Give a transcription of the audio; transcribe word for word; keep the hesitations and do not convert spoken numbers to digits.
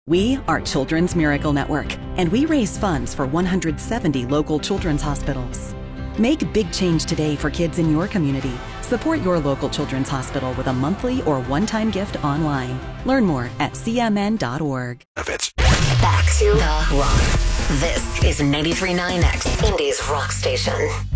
We are Children's Miracle Network, and we raise funds for one hundred seventy local children's hospitals. Make big change today for kids in your community. Support your local children's hospital with a monthly or one-time gift online. Learn more at c m n dot org. Back to the rock. This is ninety-three point nine X, Indy's rock station.